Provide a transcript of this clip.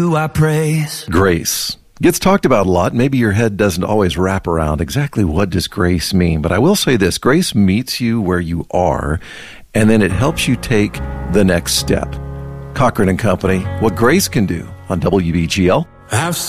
who I praise. Grace gets talked about a lot. Maybe your head doesn't always wrap around exactly what does grace mean. But I will say this, grace meets you where you are, and then it helps you take the next step. Cochran and Company, what grace can do on WBGL. I've